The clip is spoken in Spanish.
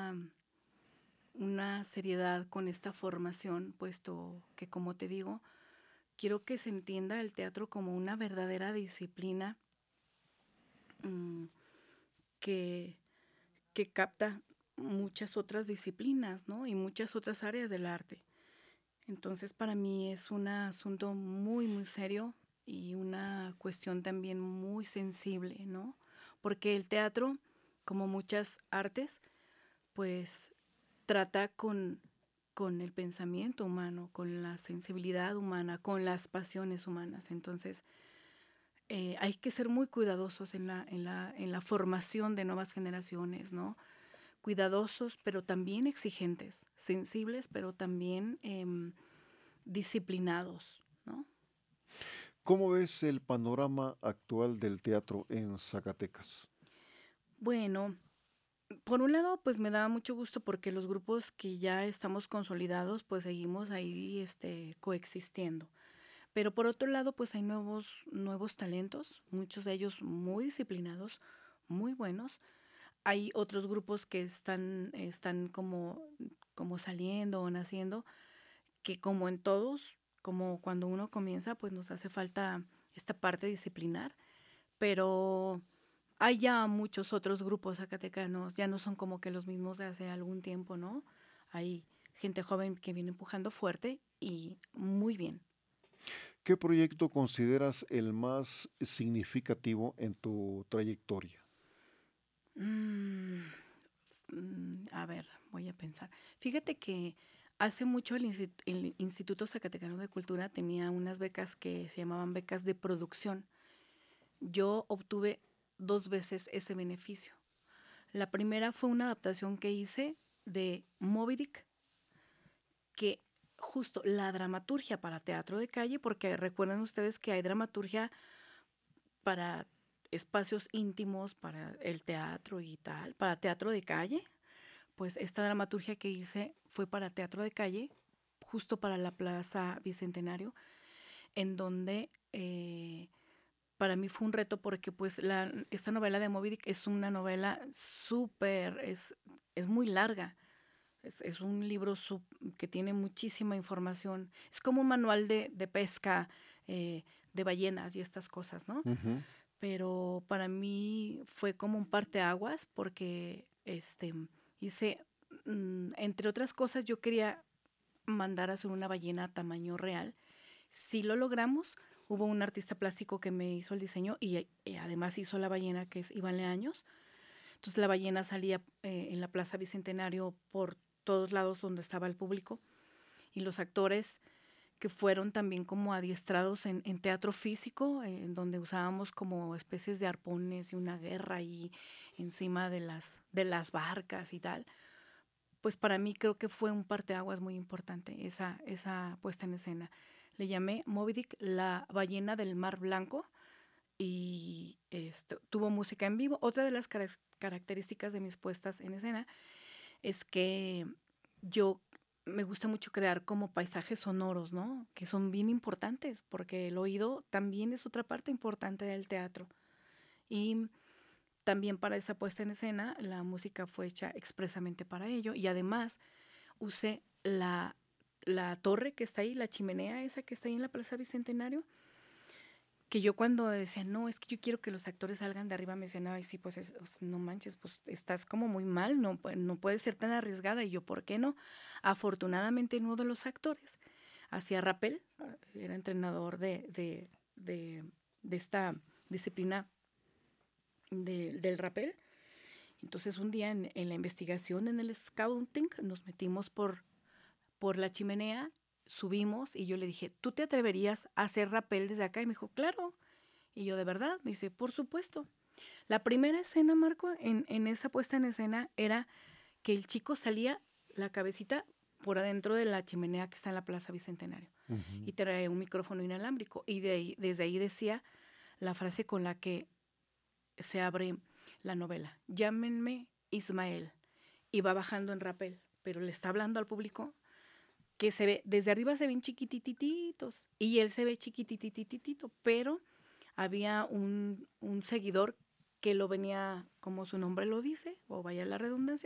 una seriedad con esta formación, puesto que, como te digo, quiero que se entienda el teatro como una verdadera disciplina mm, que, que capta muchas otras disciplinas, ¿no? Y muchas otras áreas del arte. Entonces, para mí es un asunto muy, muy serio y una cuestión también muy sensible, ¿no? Porque el teatro, como muchas artes, pues trata con el pensamiento humano, con la sensibilidad humana, con las pasiones humanas. Entonces, hay que ser muy cuidadosos en la formación de nuevas generaciones, ¿no? Cuidadosos, pero también exigentes, sensibles, pero también disciplinados, ¿no? ¿Cómo ves el panorama actual del teatro en Zacatecas? Bueno, por un lado, pues me da mucho gusto porque los grupos que ya estamos consolidados, pues seguimos ahí coexistiendo. Pero por otro lado, pues hay nuevos talentos, muchos de ellos muy disciplinados, muy buenos. Hay otros grupos que están como saliendo o naciendo, que como en todos, como cuando uno comienza, pues nos hace falta esta parte disciplinar, pero hay ya muchos otros grupos zacatecanos, ya no son como que los mismos de hace algún tiempo, ¿no? Hay gente joven que viene empujando fuerte y muy bien. ¿Qué proyecto consideras el más significativo en tu trayectoria? Mm, a ver, voy a pensar. Fíjate que hace mucho el Instituto Zacatecano de Cultura tenía unas becas que se llamaban becas de producción. Yo obtuve 2 veces ese beneficio. La primera fue una adaptación que hice de Moby Dick, que justo la dramaturgia para teatro de calle, porque recuerden ustedes que hay dramaturgia para espacios íntimos, para el teatro y tal, para teatro de calle. Pues esta dramaturgia que hice fue para teatro de calle, justo para la Plaza Bicentenario, en donde para mí fue un reto porque pues esta novela de Moby Dick es una novela súper, es muy larga. Es un libro que tiene muchísima información. Es como un manual de pesca, de ballenas y estas cosas, ¿no? Ujú. Pero para mí fue como un parteaguas porque hice, entre otras cosas, yo quería mandar a hacer una ballena a tamaño real. Si lo logramos, hubo un artista plástico que me hizo el diseño y además hizo la ballena, que es Iván Leaños. Entonces la ballena salía en la Plaza Bicentenario por todos lados donde estaba el público y los actores que fueron también como adiestrados en teatro físico, en donde usábamos como especies de arpones y una guerra ahí encima de las barcas y tal. Pues para mí creo que fue un parteaguas muy importante esa puesta en escena. Le llamé Moby Dick, la ballena del mar blanco, y tuvo música en vivo. Otra de las características de mis puestas en escena es que yo me gusta mucho crear como paisajes sonoros, ¿no? Que son bien importantes, porque el oído también es otra parte importante del teatro. Y también para esa puesta en escena, la música fue hecha expresamente para ello. Y además usé la torre que está ahí, la chimenea esa que está ahí en la Plaza Bicentenario, que yo cuando decía, no, es que yo quiero que los actores salgan de arriba, me decían, ay, sí, pues no manches, pues estás como muy mal, no puedes ser tan arriesgada. Y yo, ¿por qué no? Afortunadamente uno de los actores hacía rappel, era entrenador de esta disciplina del rappel. Entonces un día en la investigación, en el scouting, nos metimos por la chimenea, subimos y yo le dije, ¿tú te atreverías a hacer rappel desde acá? Y me dijo, claro. Y yo, ¿de verdad? Me dice, por supuesto. La primera escena, Marco, en esa puesta en escena era que el chico salía la cabecita por adentro de la chimenea que está en la Plaza Bicentenario Ujú. y trae un micrófono inalámbrico. Y desde ahí decía la frase con la que se abre la novela. Llámenme Ismael. Y va bajando en rappel, pero le está hablando al público que se ve, desde arriba se ven chiquititititos y él se ve chiquititititito, pero había un seguidor que lo venía, como su nombre lo dice, o vaya la redundancia,